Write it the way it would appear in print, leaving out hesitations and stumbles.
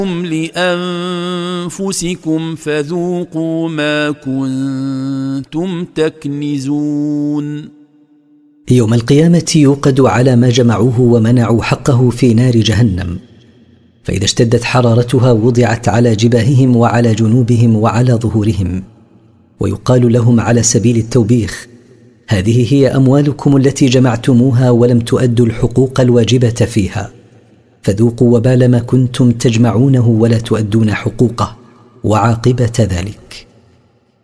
لأنفسكم فذوقوا ما كنتم تكنزون. يوم القيامة يوقد على ما جمعوه ومنعوا حقه في نار جهنم، فإذا اشتدت حرارتها وضعت على جباههم وعلى جنوبهم وعلى ظهورهم، ويقال لهم على سبيل التوبيخ: هذه هي أموالكم التي جمعتموها ولم تؤدوا الحقوق الواجبة فيها، فذوقوا وبال ما كنتم تجمعونه ولا تؤدون حقوقه وعاقبة ذلك.